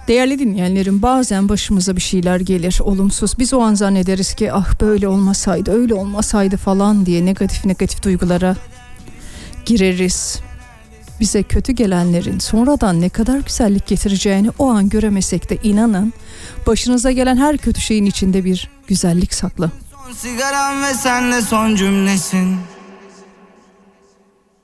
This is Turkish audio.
Değerli dinleyenlerim, bazen başımıza bir şeyler gelir olumsuz. Biz o an zannederiz ki ah böyle olmasaydı, öyle olmasaydı falan diye negatif duygulara gireriz. Bize kötü gelenlerin sonradan ne kadar güzellik getireceğini o an göremesek de inanın başınıza gelen her kötü şeyin içinde bir güzellik saklı. Son sigaram ve sen de son cümlesin.